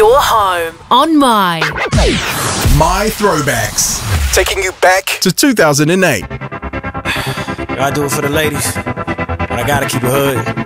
your home on My Throwbacks. Taking you back to 2008. I do it for the ladies, but I gotta keep it hood.